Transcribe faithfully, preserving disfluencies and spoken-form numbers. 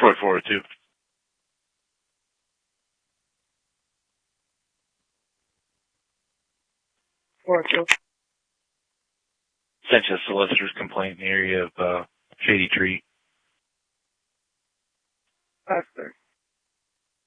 Troy four oh two. four oh two. Sent you a solicitor's complaint in the area of uh, Shady Tree.